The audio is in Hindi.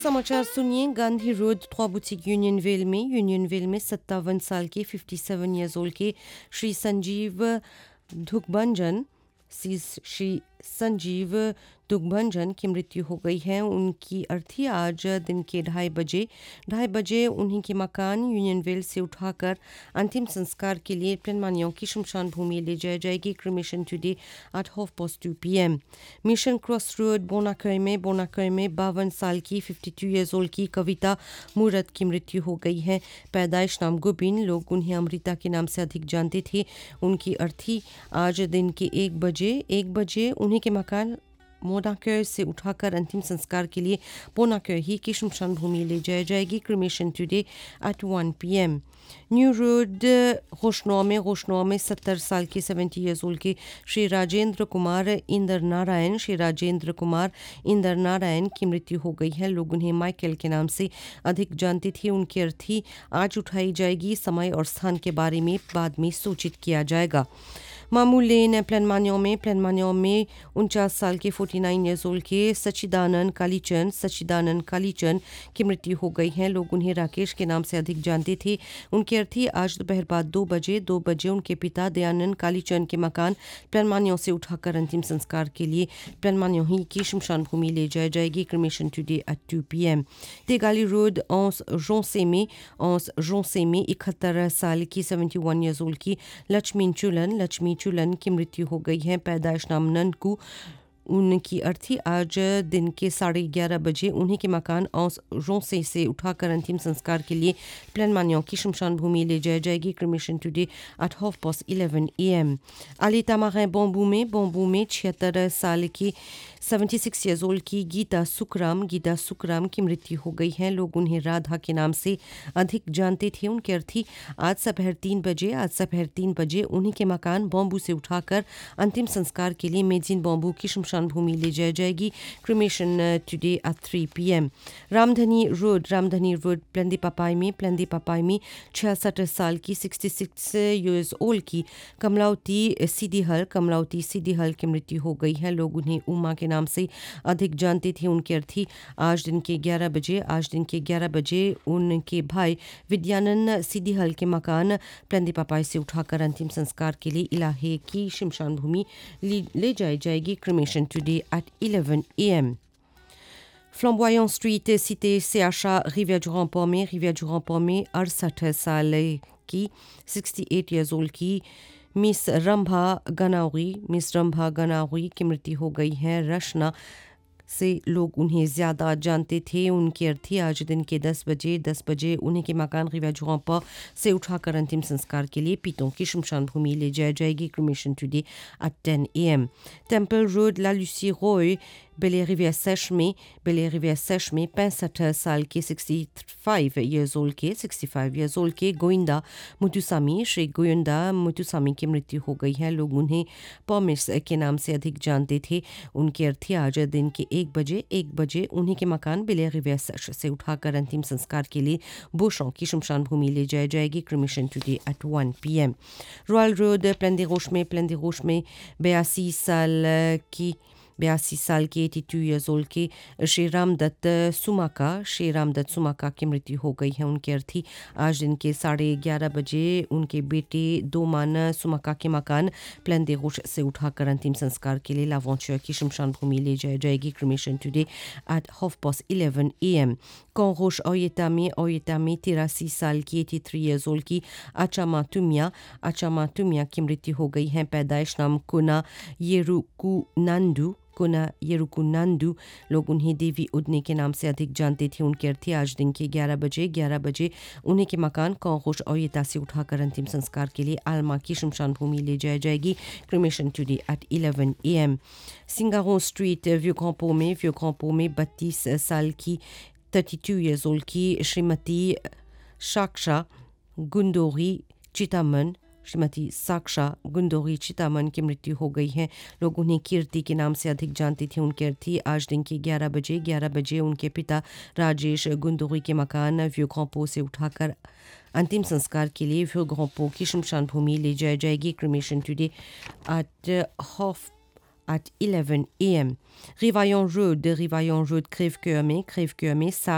समाचार सुनिए। गांधी रोड 3 बुटीक यूनियनविल में 57 साल के 57 ईयर्स ओल्ड के श्री संजीव दुखभंजन श्री संजीव दुखभंजन की मृत्यु हो गई है। उनकी अर्थी आज दिन के 2:30 बजे उन्हीं के मकान यूनियनविल से उठाकर अंतिम संस्कार के लिए प्लेनमानियों की शमशान भूमि ले जाई जाएगी। Cremation today at 2:30 PM। Mission cross road बोनाकय में 52 साल की 52 ईयर्स ओल्ड की कविता मूरत की मृत्यु हो गई है। पैदाइश नाम गोबिन, लोग उन्हें अमृता के नाम से अधिक जानते थे। उनकी अर्थी आज दिन के 1 बजे उन्हीं के मकान मोनाकय से उठाकर अंतिम संस्कार के लिए पोनाकय ही की शमशान भूमि ले जाई जाएगी। Cremation today at 1 PM। New road रोशनौ में 70 साल के 70 ईयर्स ओल्ड के श्री राजेंद्र कुमार इंदर नारायण की मृत्यु हो गई है। लोग उन्हें माइकल के नाम से अधिक जानते थे। उनकी अर्थी आज उठाई जाएगी। समय और स्थान के बारे में बाद में सूचित किया जाएगा। मामूल लेन प्लेनमानियों में 49 साल के 49 ईयर्स ओल्ड के सच्चिदानंद कालीचंद की मृत्यु हो गई है। लोग उन्हें राकेश के नाम से अधिक जानते थे। उनकी अर्थी आज दोपहर बाद 2 बजे उनके पिता दयानंद कालीचंद के मकान प्लेनमानियों से उठाकर अंतिम संस्कार के लिए प्लेनमानियों ही की शमशान भूमि ले जाई जाएगी। Cremation today at 2 PM। तेगाली road 11 जोंसे में 71 साल की 71 ईयर्स ओल्ड की लक्ष्मी चुलन की मृत्यु हो गई है। पैदाइश नाम ननकू। उनकी अर्थी आज दिन के 11:30 बजे उन्हीं के मकान रोंसे से उठाकर अंतिम संस्कार के लिए प्लेनमानियों की शमशान भूमि ले जाई जाएगी। Cremation today at 11:30 AM। आलितामाrin bamboo में 76 साल की 76 ईयर्स ओल्ड की गीता सुकराम की मृत्यु हो गई है। लोग उन्हें राधा के नाम से अधिक जानते थे। उनके अर्थी आज दोपहर 3 बजे उन्हीं के मकान बॉम्बू से उठाकर अंतिम संस्कार के लिए मेजिन बॉम्बू की शमशान भूमि ले जाई जाएगी। Cremation today at 3 PM। Ramdhani road प्लेंदी पपाई में 66 साल की 66 ईयर्स ओल्ड की कमलावती सीधी हल की मृत्यु हो गई है। लोग उन्हें उमा के नाम से अधिक जानते थे। उनके अर्थी आज दिन के 11 बजे उनके भाई विद्यानंद सीधी हल के मकान प्लेंदी पपाई से उठाकर अंतिम संस्कार के लिए इलाहे की शमशान भूमि ले जाई जाएगी। Cremation today at 11 AM। फ्लम्बोयant street city CHA Rebia du Remport में 68 साल की 68 ईयर्स ओल्ड की मिस रंभा गनावरी की मृत्यु हो गई है। रचना से लोग उन्हें ज़्यादा जानते थे। उनकी अर्थी आज दिन के 10 बजे उन्हीं के मकान रिविया du Remport से उठाकर अंतिम संस्कार के लिए पीतों की शमशान भूमि ले जाई जाएगी। Cremation today at 10 AM। Temple road La Lucy Roy बेले रिविया सैश में 65 साल के 65 ईयर्स ओल्ड के गोविंदा मुतुसामी की मृत्यु हो गई है। लोग उन्हें पॉमिस के नाम से अधिक जानते थे। उनके अर्थी आज दिन के 1 बजे उन्हीं के मकान बेले रिविया सैश से उठाकर अंतिम संस्कार के लिए बोशों की शमशान भूमि ले जाई जाएगी। Cremation today at 1 PM। Royal road प्लेंदी रोश में 82 साल के 82 ईयर्स ओल्ड के श्री रामदत्त सुमाका की मृत्यु हो गई है। उनके अर्थी आज दिन के 11:30 बजे उनके बेटे दोमान सुमाका के मकान प्लेंदी रोश से उठाकर अंतिम संस्कार के लिए लावंचर की शमशान भूमि ले जाई जाएगी। Cremation today at 11:30 AM। कौरोश ओयेता में 83 साल की 83 ईयर्स ओल्ड की आचामा तुमिया की मृत्यु हो गई है। पैदाइश नाम कोना येरुकुनांडू। लोग उन्हें देवी उदने के नाम से अधिक जानते थे। उनके अर्थी आज दिन के 11 बजे उन्हीं के मकान कौरोश ओयेता से उठाकर अंतिम संस्कार के लिए आलमा की शमशान भूमि ले जाई जाएगी। Cremation today at 11 AM। Singaro street view ग्रांपो में 32 साल की 32 ईयर्स ओल्ड की श्रीमती साक्षा गुंडोरी चितामन की मृत्यु हो गई है। लोग उन्हें कीर्ति के नाम से अधिक जानते थे। उनके अर्थी आज दिन के 11 बजे उनके पिता राजेश गुंडोरी के मकान व्यू ग्रांपो से उठाकर अंतिम संस्कार के लिए व्यू ग्रांपो की शमशान भूमि ले जाई जाएगी। Cremation today at 11 AM. Rivaillon Road, Crèvecoeur में